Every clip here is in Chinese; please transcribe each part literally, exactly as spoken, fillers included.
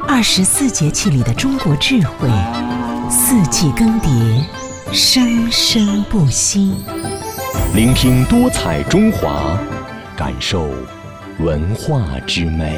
二十四节气里的中国智慧，四季更迭，生生不息。 聆听多彩中华，感受文化之美。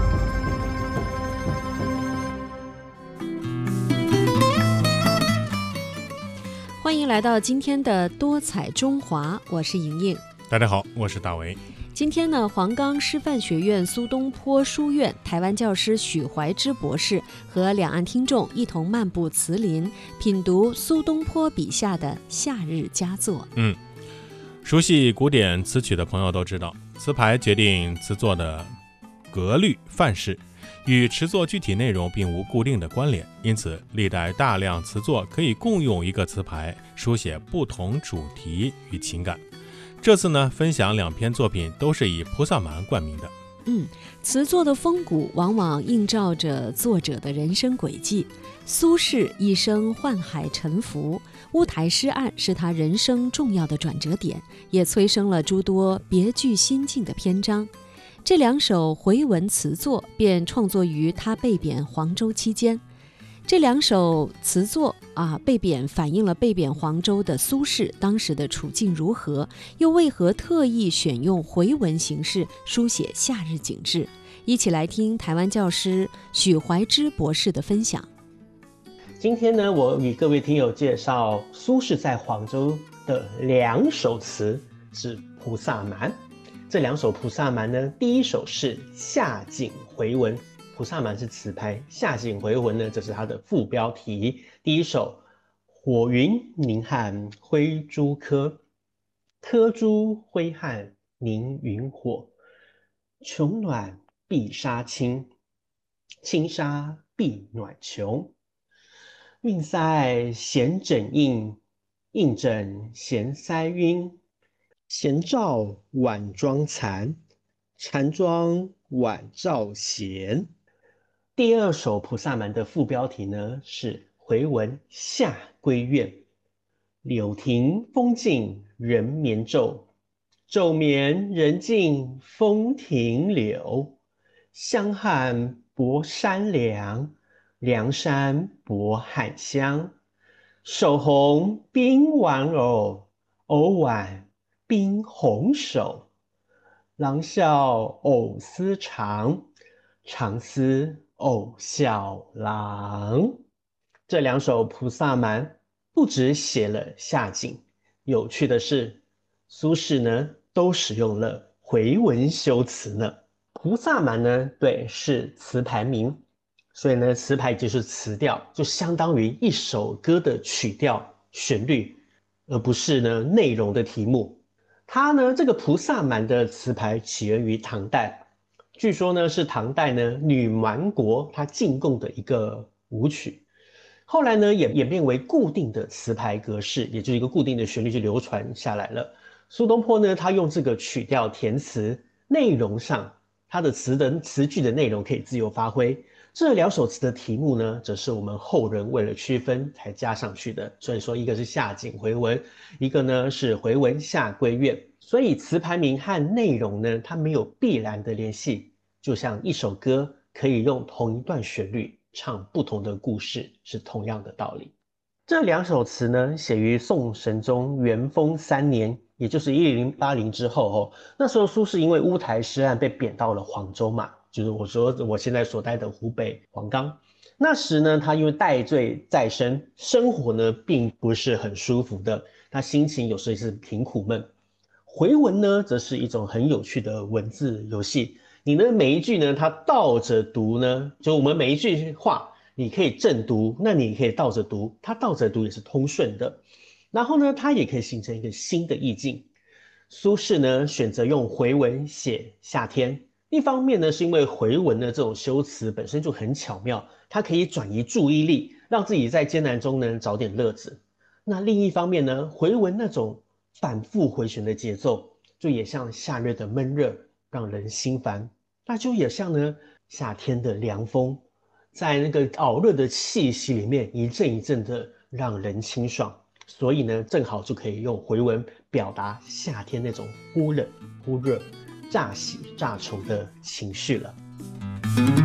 欢迎来到今天的多彩中华，我是莹莹。 大家好，我是大为。 今天呢，黄冈师范学院苏东坡书院台湾教师许怀之博士和两岸听众一同漫步词林，品读苏东坡笔下的夏日佳作。 嗯，熟悉古典词曲的朋友都知道，词牌决定词作的格律范式，与词作具体内容并无固定的关联，因此历代大量词作可以共用一个词牌，书写不同主题与情感。这次呢，分享两篇作品都是以菩萨蛮冠名的。 嗯，词作的风骨往往映照着作者的人生轨迹。苏轼一生宦海沉浮，乌台诗案是他人生重要的转折点，也催生了诸多别具心境的篇章。这两首回文词作便创作于他被贬黄州期间。这两首词作啊，被贬反映了被贬黄州的苏轼当时的处境如何，又为何特意选用回文形式书写夏日景致？一起来听台湾教师许怀之博士的分享。 今天呢，我与各位听友介绍苏轼在黄州的两首词，是菩萨蛮。这两首菩萨蛮呢，第一首是夏景回文。菩萨蛮是词牌，夏景回文呢，这是它的副标题。第一首，火云凝汉挥诸柯，柯诸挥汉凝云火。穷暖必杀清，清杀必暖穷。运塞闲枕映，映枕闲塞晕。闲照晚妆残，残妆晚照闲。第二首菩萨蛮的副标题呢是回文夏归院。柳亭风静人眠昼，昼眠人静风停柳。香汉博山凉，凉山博汉香。手红冰玩偶，偶挽冰红手。郎笑偶思长，长思偶笑郎。这两首菩萨蛮不只写了夏景，有趣的是，苏轼呢都使用了回文修辞呢。菩萨蛮呢，对，是词牌名，所以呢，词牌就是词调，就相当于一首歌的曲调、旋律，而不是呢内容的题目。它呢，这个菩萨蛮的词牌起源于唐代，据说呢是唐代呢女蛮国她进贡的一个舞曲，后来呢也演变为固定的词牌格式，也就是一个固定的旋律就流传下来了。苏东坡呢，他用这个曲调填词，内容上他的词的词句的内容可以自由发挥。这两首词的题目呢，则是我们后人为了区分才加上去的。所以说，一个是夏景回文，一个呢是回文夏归院。所以词牌名和内容呢，它没有必然的联系，就像一首歌可以用同一段旋律唱不同的故事，是同样的道理。这两首词呢，写于宋神宗元丰三年，也就是一零八零之后哦。那时候苏轼因为乌台诗案被贬到了黄州嘛，就是我说我现在所待的湖北黄冈。那时呢，他因为戴罪在身，生活呢并不是很舒服的，他心情有时候是挺苦闷。回文呢，则是一种很有趣的文字游戏。你呢每一句呢，它倒着读呢，就我们每一句话，你可以正读，那你可以倒着读，它倒着读也是通顺的。然后呢，它也可以形成一个新的意境。苏轼呢，选择用回文写夏天。一方面呢，是因为回文的这种修辞本身就很巧妙，它可以转移注意力，让自己在艰难中呢找点乐子。那另一方面呢，回文那种反复回旋的节奏，就也像夏日的闷热，让人心烦。那就也像呢夏天的凉风，在那个熬热的气息里面，一阵一阵的让人清爽。所以呢，正好就可以用回文表达夏天那种忽冷忽热、乍喜乍愁的情绪了。